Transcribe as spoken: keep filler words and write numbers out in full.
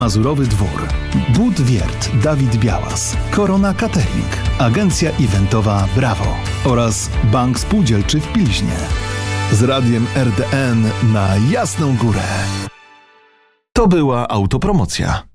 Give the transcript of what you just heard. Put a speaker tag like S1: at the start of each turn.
S1: Mazurowy Dwór, Budwiert Dawid Białas, Korona Catering, Agencja Eventowa Brawo oraz Bank Spółdzielczy w Pilźnie. Z radiem R D N na Jasną Górę. To była autopromocja.